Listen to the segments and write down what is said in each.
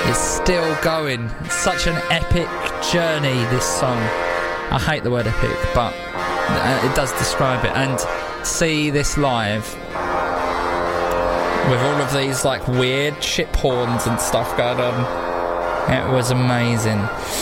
It's still going. It's such an epic journey, this song. I hate the word epic, but it does describe it. And see this live with all of these like weird ship horns and stuff going on. It was amazing.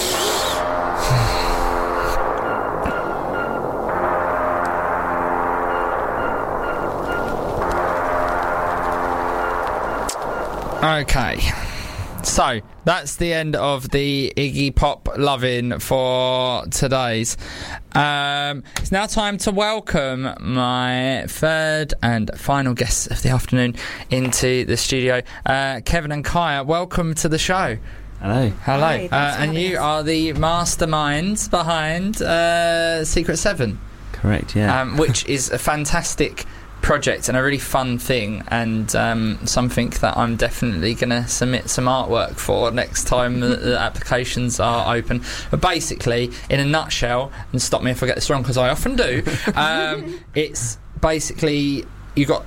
Okay, so that's the end of the Iggy Pop loving for today's. It's now time to welcome my third and final guests of the afternoon into the studio. Kevin and Kaya, welcome to the show. Hello. Hello. Hi, and you are the masterminds behind Secret 7. Correct, yeah. Which is a fantastic project and a really fun thing, and something that I'm definitely going to submit some artwork for next time the applications are open. But basically, in a nutshell, and stop me if I get this wrong because I often do, it's basically you got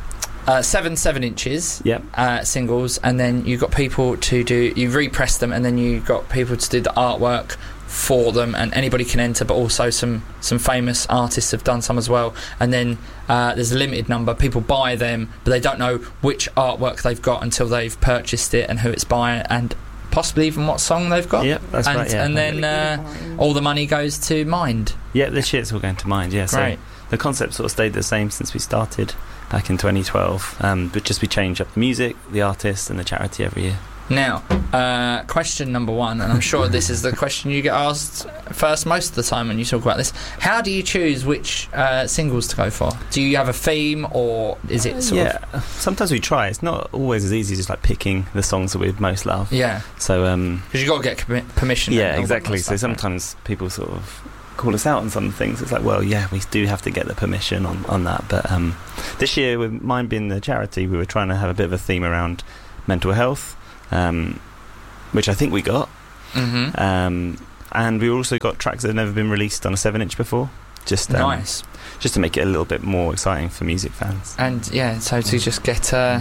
7 7-inches Yep. singles, and then you've got people to do, you repress them, and then you've got people to do the artwork for them, and anybody can enter, but also some famous artists have done some as well. And then there's a limited number. People buy them, but they don't know which artwork they've got until they've purchased it and who it's by, and possibly even what song they've got. Yep, that's right, yeah. And then all the money goes to Mind. Yeah, this year it's all going to Mind, yeah. Great. So the concept sort of stayed the same since we started back in 2012, but just we change up the music, the artist and the charity every year. Now, question number one, and I'm sure this is the question you get asked first most of the time when you talk about this. How do you choose which singles to go for? Do you have a theme, or is it sort of... Sometimes we try. It's not always as easy as just like picking the songs that we most love. Yeah. So, because you've got to get permission. Yeah, and all exactly. that So stuff, sometimes people sort of call us out on some things. It's like, well, yeah, we do have to get the permission on that. But this year, with Mind being the charity, we were trying to have a bit of a theme around mental health, which I think we got. Mm-hmm. And we also got tracks that have never been released on a 7-inch before. Just nice. Just to make it a little bit more exciting for music fans. And yeah, so to just get the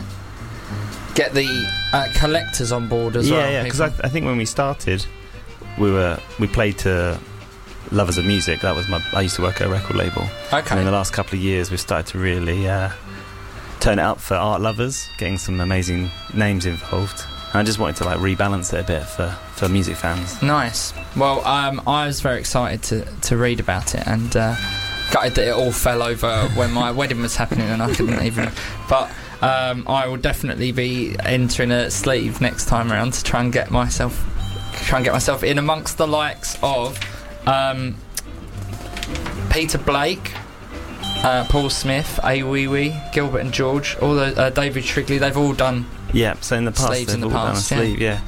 collectors on board as well. Yeah, because I think when we started, we played to lovers of music. I used to work at a record label. Okay. And in the last couple of years, we've started to really turn it up for art lovers, getting some amazing names involved. And I just wanted to like rebalance it a bit for music fans. Nice. Well, I was very excited to read about it, and gutted that it all fell over when my wedding was happening and I couldn't even. But I will definitely be entering a sleeve next time around to try and get myself in amongst the likes of Peter Blake, Paul Smith, Awee, Gilbert and George, all the David Shrigley. They've all done. Yeah, so in the past sleeves they've all done a sleeve, yeah.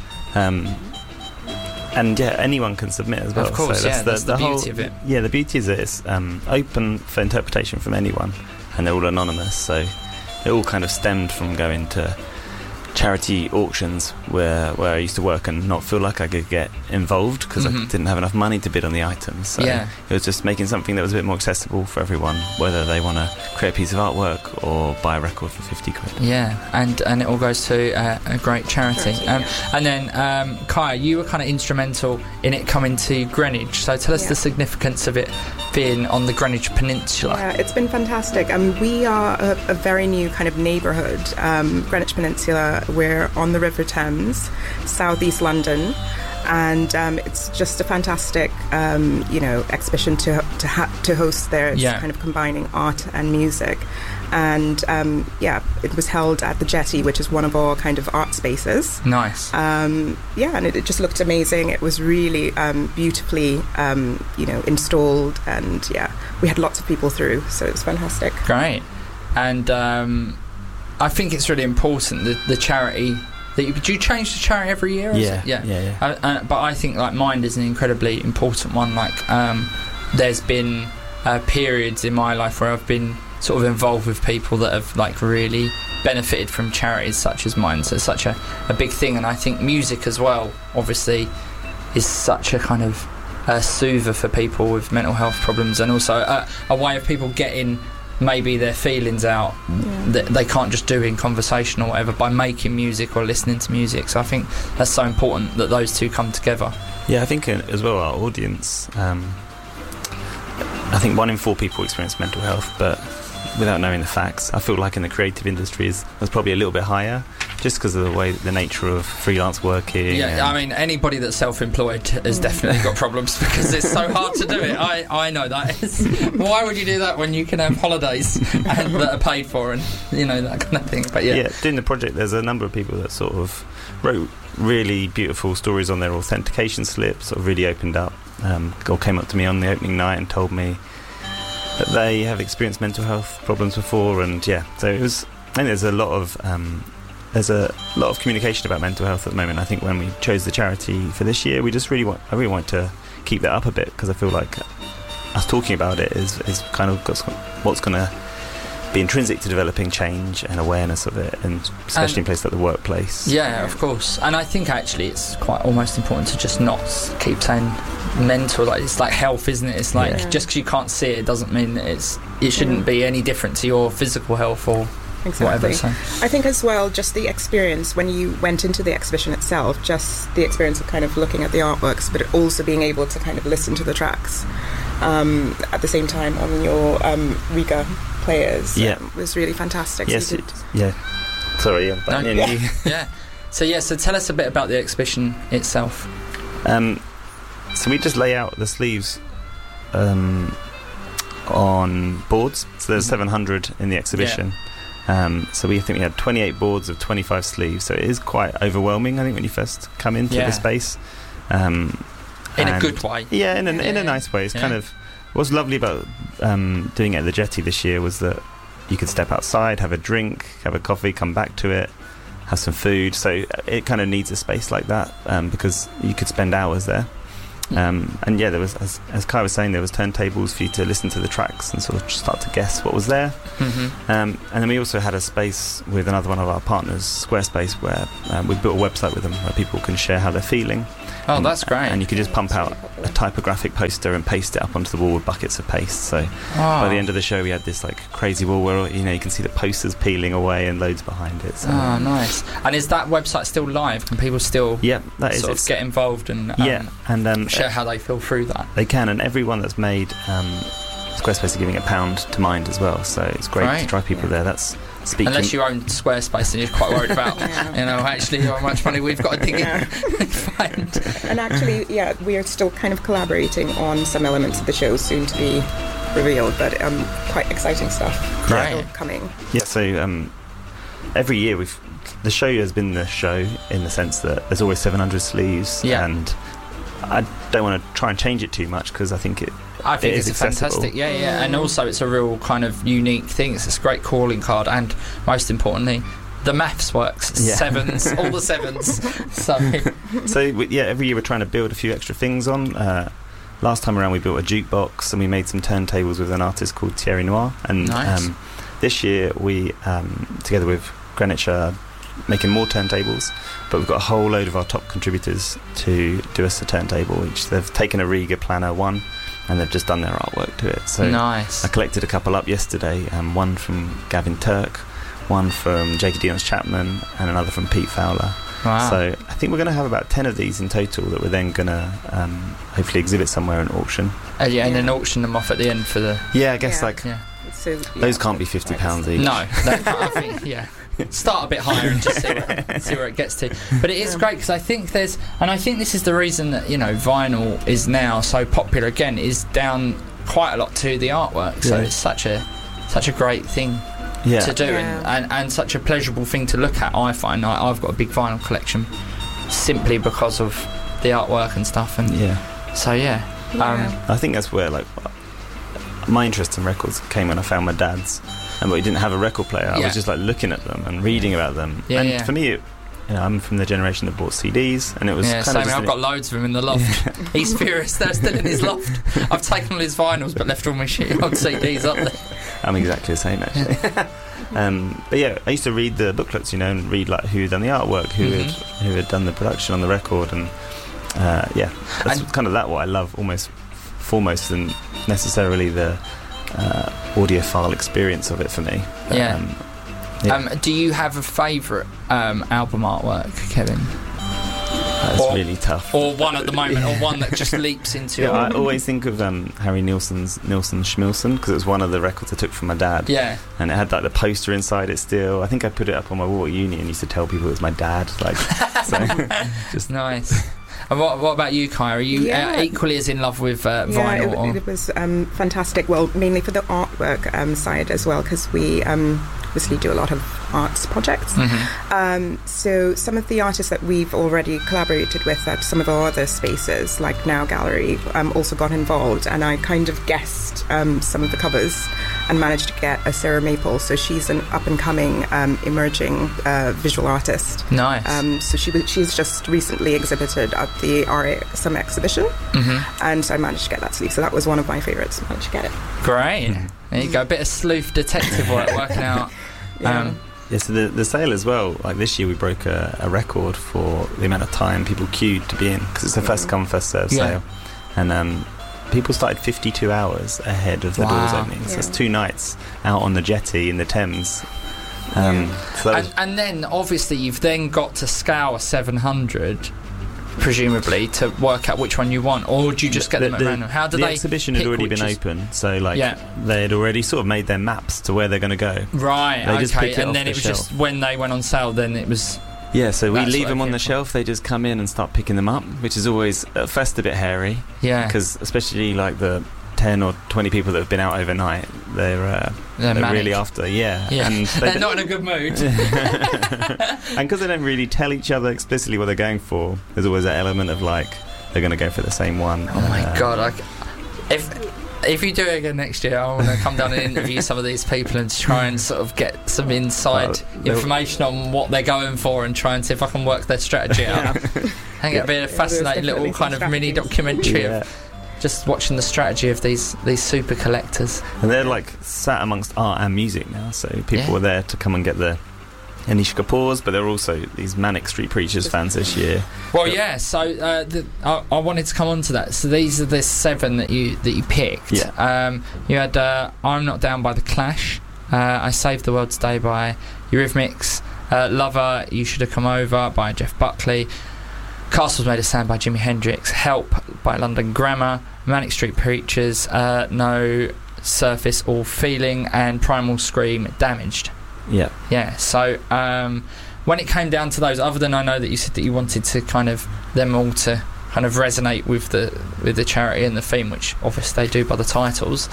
And yeah, anyone can submit as well. Of course, so that's the beauty of it. Yeah, the beauty is that it's open for interpretation from anyone, and they're all anonymous. So it all kind of stemmed from going to charity auctions where I used to work and not feel like I could get involved because I didn't have enough money to bid on the items. So it was just making something that was a bit more accessible for everyone, whether they want to create a piece of artwork or buy a record for 50 quid. Yeah, and it all goes to a great charity. And then Kaya, you were kind of instrumental in it coming to Greenwich, so tell us the significance of it being on the Greenwich Peninsula. Yeah, it's been fantastic. We are a very new kind of neighbourhood, Greenwich Peninsula. We're on the River Thames, southeast London, and it's just a fantastic, exhibition to host there. It's kind of combining art and music, and it was held at the Jetty, which is one of our kind of art spaces. Nice. And it just looked amazing. It was really beautifully, installed, and we had lots of people through, so it was fantastic. Great. And I think it's really important that the charity do you change the charity every year? Yeah. But I think like Mind is an incredibly important one. Like there's been periods in my life where I've been sort of involved with people that have like really benefited from charities such as Mind. So it's such a big thing, and I think music as well obviously is such a kind of soother for people with mental health problems, and also a way of people getting maybe their feelings out that they can't just do in conversation or whatever by making music or listening to music. So I think that's so important that those two come together. Yeah, I think as well our audience, I think 1 in 4 people experience mental health, but without knowing the facts, I feel like in the creative industries that's probably a little bit higher, just because of the nature of freelance working. Yeah, I mean, anybody that's self-employed has definitely got problems because it's so hard to do it. I know that. Why would you do that when you can have holidays and that are paid for and, that kind of thing? But yeah, doing the project, there's a number of people that sort of wrote really beautiful stories on their authentication slips, sort of really opened up, or came up to me on the opening night and told me that they have experienced mental health problems before, and so it was. I think there's a lot of communication about mental health at the moment. I think when we chose the charity for this year, I really want to keep that up a bit, because I feel like us talking about it is kind of what's going to be intrinsic to developing change and awareness of it, and especially in places like the workplace. Yeah, of course. And I think actually it's quite almost important to just not keep saying mental. Like, it's like health, isn't it? It's like just because you can't see it doesn't mean that it shouldn't be any different to your physical health or whatever. So I think as well, just the experience when you went into the exhibition itself, just the experience of kind of looking at the artworks, but also being able to kind of listen to the tracks at the same time on your Riga players was really fantastic. Yes, Sorry, So tell us a bit about the exhibition itself. So we just lay out the sleeves on boards. So there's 700 in the exhibition. So we think we had 28 boards of 25 sleeves. So it is quite overwhelming, I think, when you first come into the space. In a good way. Yeah, in a nice way. It's kind of what's lovely about doing it at the Jetty this year was that you could step outside, have a drink, have a coffee, come back to it, have some food. So it kind of needs a space like that because you could spend hours there. And there was, as Kai was saying, there was turntables for you to listen to the tracks and sort of start to guess what was there. And then we also had a space with another one of our partners, Squarespace, where we built a website with them where people can share how they're feeling. Oh, that's great. And you could just pump out a typographic poster and paste it up onto the wall with buckets of paste. So by the end of the show, we had this like crazy wall where you can see the posters peeling away and loads behind it. So. Oh, nice. And is that website still live? Can people still get involved and share how they feel through that? They can, and everyone that's made Squarespace are giving £1 to Mind as well. So it's great to drive people there. That's speaking. Unless you own Squarespace and you're quite worried about, actually how much money we've got to dig in and find. And actually, we are still kind of collaborating on some elements of the show soon to be revealed, but quite exciting stuff coming. Yeah, so every year the show has been the show in the sense that there's always 700 sleeves, and I don't want to try and change it too much because I think it's fantastic, and also it's a real kind of unique thing. It's a great calling card, and most importantly, the maths works. Sevens, all the sevens. So every year we're trying to build a few extra things on. Last time around we built a jukebox and we made some turntables with an artist called Thierry Noir, and this year we together with Greenwich are making more turntables, but we've got a whole load of our top contributors to do us a turntable each. They've taken a Riga Planner 1 and they've just done their artwork to it. So nice. I collected a couple up yesterday, one from Gavin Turk, one from Jakey Dions Chapman, and another from Pete Fowler. Wow. So I think we're going to have about 10 of these in total that we're then going to hopefully exhibit somewhere in auction. And then auction them off at the end for the... Yeah, I guess So, those can't be £50 each. No, I think, start a bit higher and just see where it gets to. But it is great because I think this is the reason that vinyl is now so popular again, is down quite a lot to the artwork. So it's such a great thing to do and such a pleasurable thing to look at. I find I've got a big vinyl collection simply because of the artwork and stuff. And I think that's where my interest in records came when I found my dad's, but he didn't have a record player. I was just looking at them and reading about them. For me, I'm from the generation that bought CDs, and it was kind of. I've got loads of them in the loft. He's furious; they're still in his loft. I've taken all his vinyls, but left all my shit on CDs up there. I'm exactly the same, actually. But I used to read the booklets, and read who had done the artwork, who had done the production on the record, and that's kind of what I love almost foremost than necessarily the audiophile experience of it for me. But, do you have a favourite album artwork, Kevin? That's really tough. Or one at the moment, or one that just leaps into your... I always think of Harry Nilsson's Nilsson Schmilsson, because it was one of the records I took from my dad. Yeah. And it had like the poster inside it still. I think I put it up on my wall at uni and used to tell people it was my dad. Like, so just nice. And what about you, Kai? Are you equally as in love with vinyl? Yeah, it was fantastic. Well, mainly for the artwork side as well, because we obviously do a lot of arts projects. So some of the artists that we've already collaborated with at some of our other spaces, like Now Gallery, also got involved, and I kind of guessed some of the covers and managed to get a Sarah Maple. So she's an up-and-coming emerging visual artist. Nice. So she's just recently exhibited at the RA Summer Exhibition, and I managed to get that sleeve. So that was one of my favourites. Managed to get it. Great. There you go. A bit of sleuth detective work working out. So the sale as well, like this year we broke a record for the amount of time people queued to be in, because it's a first come first serve sale, and people started 52 hours ahead of the doors opening, so it's 2 nights out on the jetty in the Thames. And then obviously you've then got to scour 700 presumably to work out which one you want, or do you just get them at random? How do the they exhibition had already been open, so like they had already sort of made their maps to where they're going to go. Right. They just pick it and off then the it was shelf. just when they went on sale, then it was. Yeah, so we That's leave what them I on the came shelf. They just come in and start picking them up, which is always at first a bit hairy. Yeah. Because especially like the 10 or 20 people that have been out overnight, they're really after. Yeah. And they're not in a good mood. And because they don't really tell each other explicitly what they're going for, there's always that element of like they're going to go for the same one. Oh my god! If you do it again next year, I want to come down and interview some of these people and try and sort of get some inside information on what they're going for and try and see if I can work their strategy out. I think it'd be a fascinating little kind of mini documentary of just watching the strategy of these super collectors. And they're like sat amongst art and music now, so people were there to come and get the Anish Kapoors, but there are also these Manic Street Preachers fans this year. Well, so I wanted to come on to that. So these are the 7 that you picked. Yeah. You had I'm Not Down by The Clash, I Saved the World Today by Eurythmics, Lover, You Should Have Come Over by Jeff Buckley, Castles Made of Sand by Jimi Hendrix, Help by London Grammar, Manic Street Preachers, No Surface or Feeling, and Primal Scream, Damaged. Yeah. So when it came down to those, other than I know that you said that you wanted to kind of them all to kind of resonate with the charity and the theme, which obviously they do by the titles,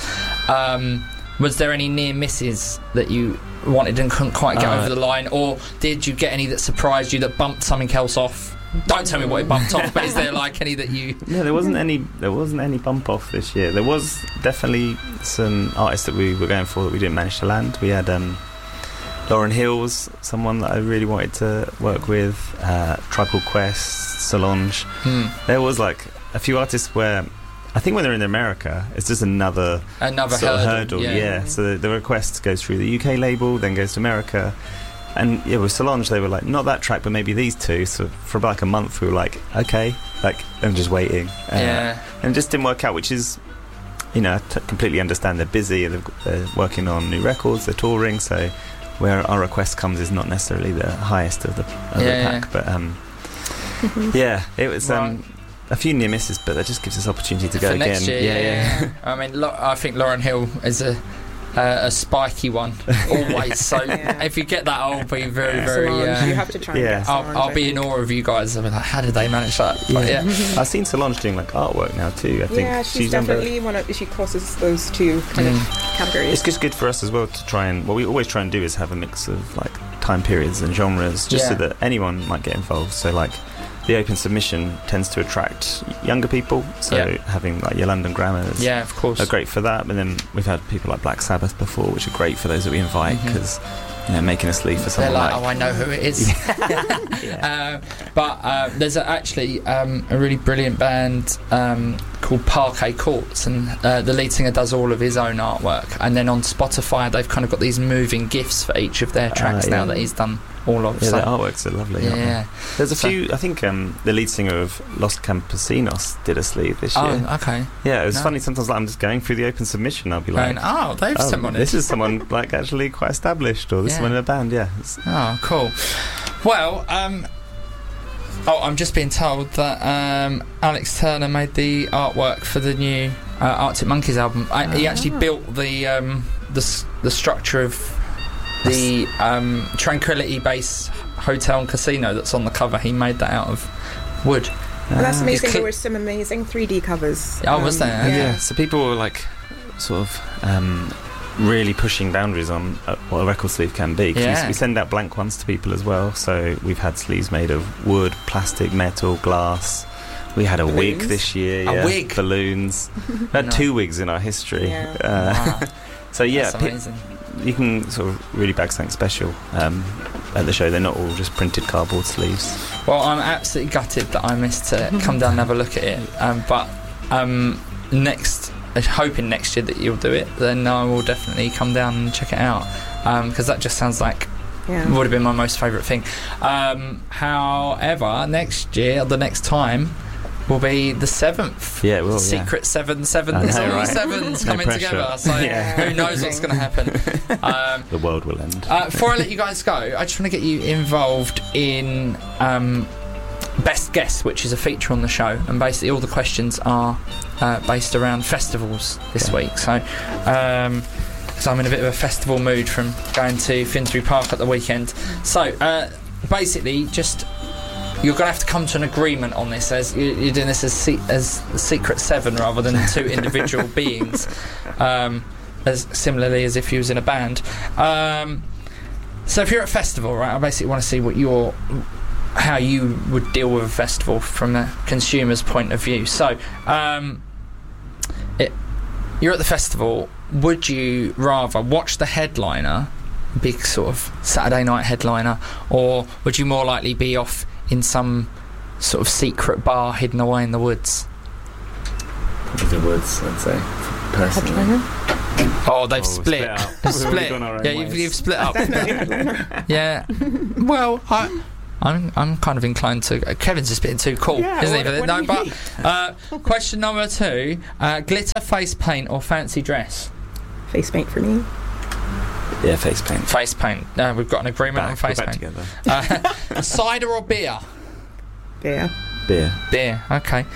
was there any near misses that you wanted and couldn't quite get over the line, or did you get any that surprised you, that bumped something else off? Don't tell me what it bumped off, but is there like any that you... No, there wasn't any bump off this year. There was definitely some artists that we were going for that we didn't manage to land. We had Lauryn Hill's someone that I really wanted to work with, Tribe Called Quest, Solange. There was like a few artists where I think when they're in America it's just another sort of hurdle. So the request goes through the UK label, then goes to America, and with Solange they were like, not that track but maybe these 2. So for about like a month we were like, okay, like I'm just waiting, and it just didn't work out, which is, you know, I completely understand. They're busy, they're working on new records, they're touring, so where our request comes is not necessarily the highest of the pack, but it was a few near misses, but that just gives us opportunity to go for again. Next year, I mean, I think Lauryn Hill is a spiky one always. So if you get that, I'll be very. You have to try. And I'll be in awe of you guys. I'll be like, how did they manage that? But, I've seen Solange doing like artwork now too. I think she's definitely she crosses those 2 kind of categories. It's just good for us as well to try and what we always try and do is have a mix of like time periods and genres, just so that anyone might get involved. So like the open submission tends to attract younger people, so having like your London Grammars of course are great for that. But then we've had people like Black Sabbath before, which are great for those that we invite, because making a sleeve for someone like, oh, I know who it is. But there's actually a really brilliant band called Parquet Courts, and the lead singer does all of his own artwork, and then on Spotify they've kind of got these moving GIFs for each of their tracks now that he's done all of. Yeah, so, the artworks are lovely. Aren't yeah. they? There's a few. I think the lead singer of Los Campesinos did a sleeve this year. Oh, okay. Yeah, it was No. funny. Sometimes I'm just going through the open submission. I'll be like, Going, they've someone. this is someone like actually quite established, or this is Yeah. someone in a band. Yeah. Oh, cool. Well, I'm just being told that Alex Turner made the artwork for the new Arctic Monkeys album. He actually built the structure of the Tranquility Base Hotel and Casino that's on the cover. He made that out of wood. Well, that's amazing. It's There were some amazing 3D covers. Oh, was there? Yeah. So people were like, sort of, really pushing boundaries on what a record sleeve can be. 'Cause Yeah. we send out blank ones to people as well. So we've had sleeves made of wood, plastic, metal, glass. We had a wig Balloons. this year. A Yeah. wig? Balloons. We had No. 2 wigs in our history. Yeah. Wow, So yeah, that's amazing. you can sort of really bag something special at the show. They're not all just printed cardboard sleeves. Well, I'm absolutely gutted that I missed to come down and have a look at it. But hoping next year that you'll do it, then I will definitely come down and check it out. Because that just sounds like Yeah. would have been my most favourite thing. However, next year, the next time, will be the 7th. Yeah, it will. Secret 7/7. I It's know, all right? 7s No coming pressure. together. So Yeah. who knows what's going to happen. The world will end. Before I let you guys go, I just want to get you involved in Best Guess, which is a feature on the show, and basically all the questions are based around festivals this week. So I'm in a bit of a festival mood from going to Finsbury Park at the weekend. So basically, just you're going to have to come to an agreement on this, as you're doing this as the Secret 7 rather than 2 individual beings, as similarly as if you was in a band. So if you're at a festival, right, I basically want to see how you would deal with a festival from a consumer's point of view. So you're at the festival. Would you rather watch the headliner, big sort of Saturday night headliner, or would you more likely be off in some sort of secret bar hidden away in the woods? Probably the woods, I'd say, personally. Oh, they've split. up. They've We've already split. gone our own Yeah, ways. you've split up. Yeah. Well, I'm kind of inclined to. Kevin's just being too cool, Yeah, isn't he? what No, do you but question number 2: glitter face paint or fancy dress? Face paint for me. Yeah, face paint. Face paint. We've got an agreement on face We're back paint. together. Cider or beer? Yeah. Beer. Beer. Okay.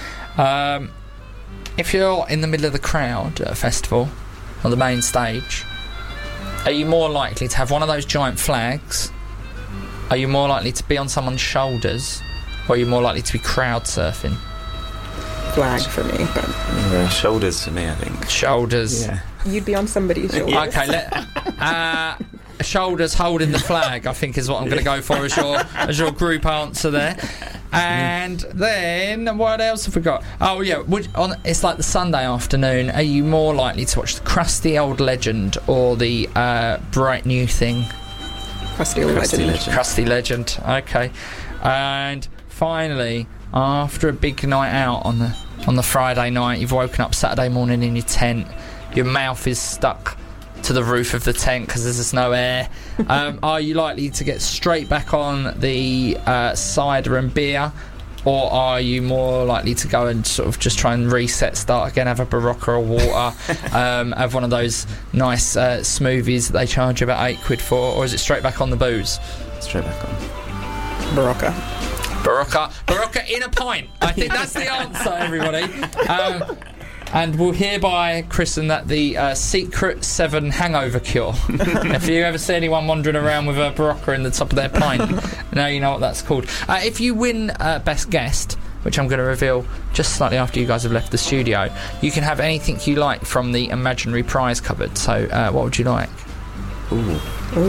If you're in the middle of the crowd at a festival, on the main stage, are you more likely to have one of those giant flags? Are you more likely to be on someone's shoulders? Or are you more likely to be crowd surfing? Flag for me, but Shoulders for me, I think. Shoulders. Yeah. you'd be on somebody's shoulders. Okay, shoulders holding the flag, I think, is what I'm going to go for as your group answer there. And then what else have we got? Oh yeah, it's like the Sunday afternoon. Are you more likely to watch the Crusty Old Legend or the bright new thing? Crusty Old Legend. Crusty Legend. Okay. And finally, after a big night out on the Friday night, you've woken up Saturday morning in your tent. Your mouth is stuck to the roof of the tent because there's no air. Are you likely to get straight back on the cider and beer, or are you more likely to go and sort of just try and reset, start again, have a Barocca or water, have one of those nice smoothies that they charge you about £8 for, or is it straight back on the booze? Straight back on. Barocca. Barocca in a pint. I think that's the answer, everybody. And we'll hereby christen that the Secret 7 hangover cure. If you ever see anyone wandering around with a Barocca in the top of their pint, now you know what that's called. If you win Best Guest, which I'm going to reveal just slightly after you guys have left the studio, you can have anything you like from the imaginary prize cupboard. So what would you like? Ooh.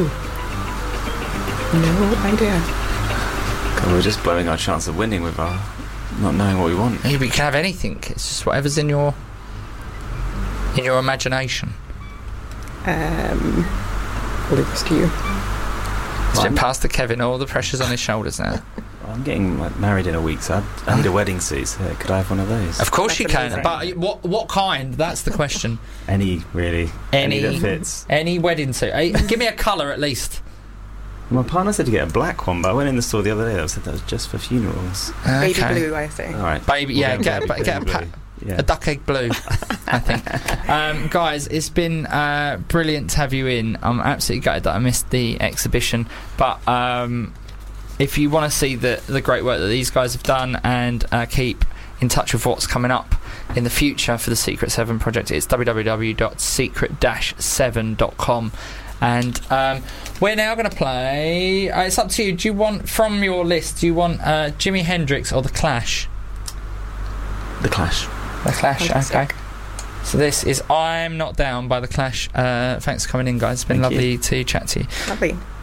No idea. God, we're just blowing our chance of winning with our not knowing what we want. You can have anything. It's just whatever's in your imagination. I'll leave this to you. It's been passed to Kevin. All the pressure's on his shoulders now. I'm getting married in a week, so I need a wedding suit. So could I have one of those? Of course you can, Definitely. but what kind? That's the question. Any, really. Any that fits. Any wedding suit. Give me a colour at least. My partner said to get a black one, but I went in the store the other day. That said that was just for funerals. Baby blue, I say. All right, Baby, yeah, get Yeah. a duck egg blue, I think. Guys, it's been brilliant to have you in. I'm absolutely gutted that I missed the exhibition, but if you want to see the great work that these guys have done and keep in touch with what's coming up in the future for the Secret 7 project, it's www.secret-7.com. And we're now going to play, it's up to you, do you want, from your list, do you want Jimi Hendrix or The Clash? The Clash. The Clash, Fantastic. okay. So this is I'm Not Down by The Clash. Thanks for coming in, guys. It's been Thank lovely you. to chat to you. Lovely.